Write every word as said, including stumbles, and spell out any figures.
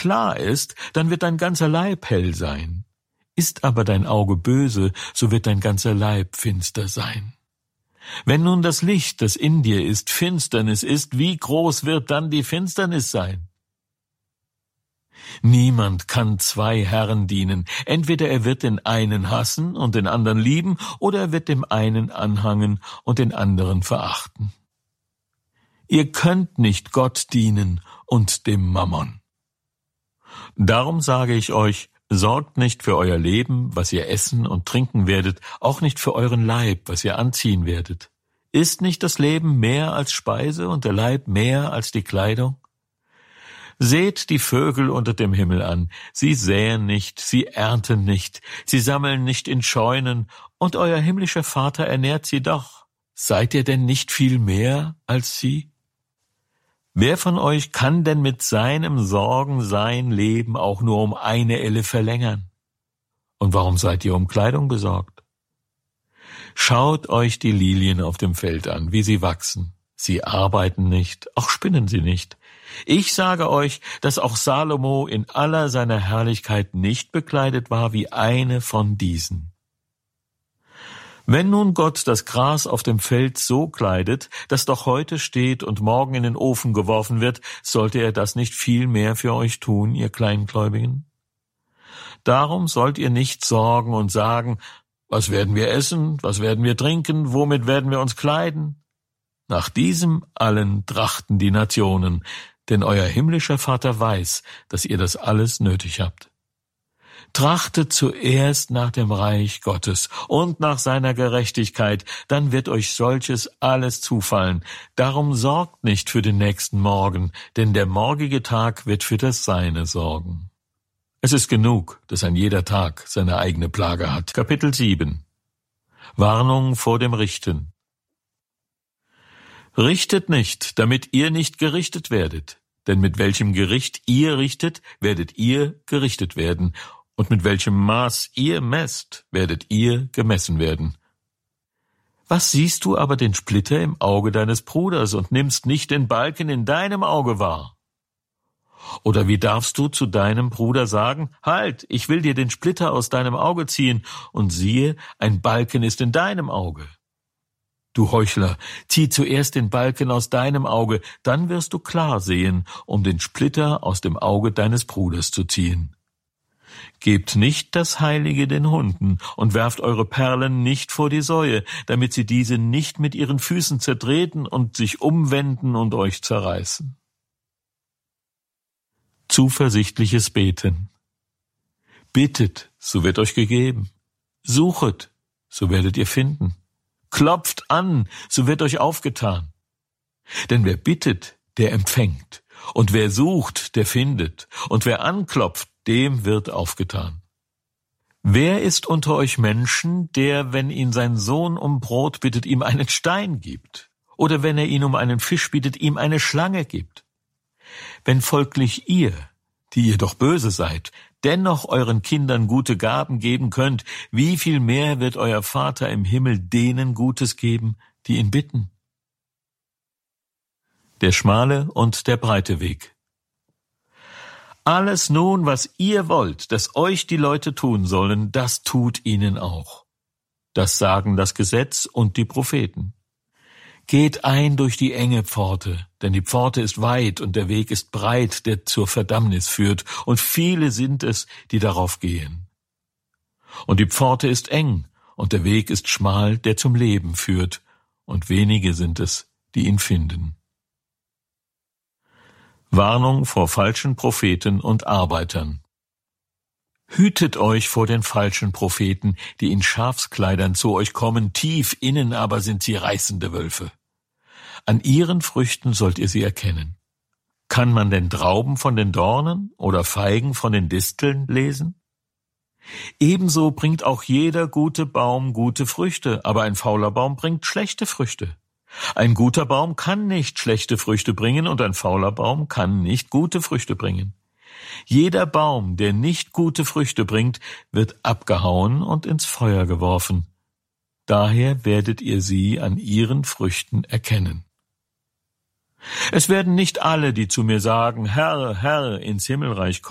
klar ist, dann wird dein ganzer Leib hell sein. Ist aber dein Auge böse, so wird dein ganzer Leib finster sein. Wenn nun das Licht, das in dir ist, Finsternis ist, wie groß wird dann die Finsternis sein? Niemand kann zwei Herren dienen. Entweder er wird den einen hassen und den anderen lieben, oder er wird dem einen anhangen und den anderen verachten. Ihr könnt nicht Gott dienen und dem Mammon. Darum sage ich euch, sorgt nicht für euer Leben, was ihr essen und trinken werdet, auch nicht für euren Leib, was ihr anziehen werdet. Ist nicht das Leben mehr als Speise und der Leib mehr als die Kleidung? Seht die Vögel unter dem Himmel an, sie säen nicht, sie ernten nicht, sie sammeln nicht in Scheunen, und euer himmlischer Vater ernährt sie doch. Seid ihr denn nicht viel mehr als sie? Wer von euch kann denn mit seinem Sorgen sein Leben auch nur um eine Elle verlängern? Und warum seid ihr um Kleidung besorgt? Schaut euch die Lilien auf dem Feld an, wie sie wachsen. Sie arbeiten nicht, auch spinnen sie nicht. Ich sage euch, dass auch Salomo in aller seiner Herrlichkeit nicht bekleidet war wie eine von diesen. Wenn nun Gott das Gras auf dem Feld so kleidet, das doch heute steht und morgen in den Ofen geworfen wird, sollte er das nicht viel mehr für euch tun, ihr Kleingläubigen? Darum sollt ihr nicht sorgen und sagen, was werden wir essen, was werden wir trinken, womit werden wir uns kleiden? Nach diesem allen trachten die Nationen, denn euer himmlischer Vater weiß, dass ihr das alles nötig habt. Trachtet zuerst nach dem Reich Gottes und nach seiner Gerechtigkeit, dann wird euch solches alles zufallen. Darum sorgt nicht für den nächsten Morgen, denn der morgige Tag wird für das Seine sorgen. Es ist genug, dass ein jeder Tag seine eigene Plage hat. Kapitel sieben. Warnung vor dem Richten. Richtet nicht, damit ihr nicht gerichtet werdet, denn mit welchem Gericht ihr richtet, werdet ihr gerichtet werden, und mit welchem Maß ihr messt, werdet ihr gemessen werden. Was siehst du aber den Splitter im Auge deines Bruders und nimmst nicht den Balken in deinem Auge wahr? Oder wie darfst du zu deinem Bruder sagen, halt, ich will dir den Splitter aus deinem Auge ziehen, und siehe, ein Balken ist in deinem Auge? Du Heuchler, zieh zuerst den Balken aus deinem Auge, dann wirst du klar sehen, um den Splitter aus dem Auge deines Bruders zu ziehen. Gebt nicht das Heilige den Hunden und werft eure Perlen nicht vor die Säue, damit sie diese nicht mit ihren Füßen zertreten und sich umwenden und euch zerreißen. Zuversichtliches Beten. Bittet, so wird euch gegeben. Suchet, so werdet ihr finden. Klopft an, so wird euch aufgetan. Denn wer bittet, der empfängt. Und wer sucht, der findet. Und wer anklopft, dem wird aufgetan. Wer ist unter euch Menschen, der, wenn ihn sein Sohn um Brot bittet, ihm einen Stein gibt? Oder wenn er ihn um einen Fisch bittet, ihm eine Schlange gibt? Wenn folglich ihr, die ihr doch böse seid, dennoch euren Kindern gute Gaben geben könnt, wie viel mehr wird euer Vater im Himmel denen Gutes geben, die ihn bitten? Der schmale und der breite Weg. Alles nun, was ihr wollt, dass euch die Leute tun sollen, das tut ihnen auch. Das sagen das Gesetz und die Propheten. Geht ein durch die enge Pforte, denn die Pforte ist weit und der Weg ist breit, der zur Verdammnis führt, und viele sind es, die darauf gehen. Und die Pforte ist eng, und der Weg ist schmal, der zum Leben führt, und wenige sind es, die ihn finden. Warnung vor falschen Propheten und Arbeitern. Hütet euch vor den falschen Propheten, die in Schafskleidern zu euch kommen, tief innen aber sind sie reißende Wölfe. An ihren Früchten sollt ihr sie erkennen. Kann man denn Trauben von den Dornen oder Feigen von den Disteln lesen? Ebenso bringt auch jeder gute Baum gute Früchte, aber ein fauler Baum bringt schlechte Früchte. Ein guter Baum kann nicht schlechte Früchte bringen und ein fauler Baum kann nicht gute Früchte bringen. Jeder Baum, der nicht gute Früchte bringt, wird abgehauen und ins Feuer geworfen. Daher werdet ihr sie an ihren Früchten erkennen. Es werden nicht alle, die zu mir sagen, Herr, Herr, ins Himmelreich kommen,